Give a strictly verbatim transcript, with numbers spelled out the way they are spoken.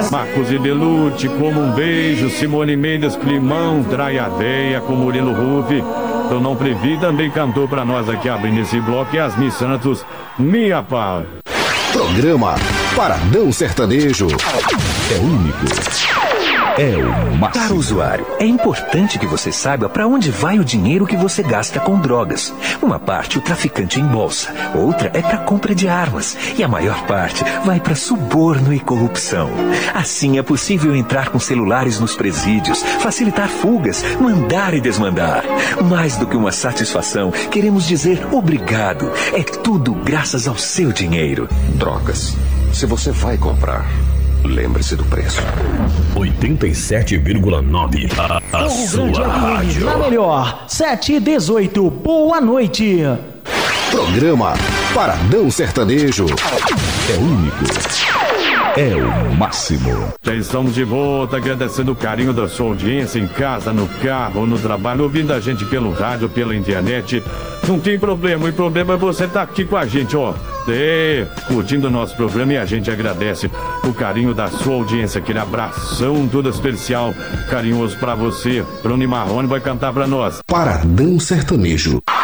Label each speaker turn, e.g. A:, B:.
A: Marcos e Belucci, Como um Beijo, Simone Mendes, Climão, Draiadeia, com Murilo Rufi. Eu não previ, também cantou pra nós aqui abrindo esse bloco, e Yasmin Santos, Minha Pau.
B: Programa Paradão Sertanejo. É único. É o máximo.
C: Caro usuário, é importante que você saiba para onde vai o dinheiro que você gasta com drogas. Uma parte o traficante embolsa, outra é para compra de armas e a maior parte vai para suborno e corrupção. Assim é possível entrar com celulares nos presídios, facilitar fugas, mandar e desmandar. Mais do que uma satisfação, queremos dizer obrigado. É tudo graças ao seu dinheiro.
B: Drogas. Se você vai comprar, lembre-se do preço.
D: oitenta e sete vírgula nove. A, a
E: O
D: sua
E: Grande
D: rádio.
E: Na melhor, sete e dezoito. Boa noite.
B: Programa Paradão Sertanejo. É único. É o máximo.
A: Já estamos de volta, agradecendo o carinho da sua audiência em casa, no carro, no trabalho, ouvindo a gente pelo rádio, pela internet. Não tem problema, o problema é você estar aqui com a gente, ó. É, curtindo o nosso programa, e a gente agradece o carinho da sua audiência. Aquele abração todo especial, carinhoso pra você. Bruno e Marrone vai cantar pra nós.
B: Paradão Sertanejo.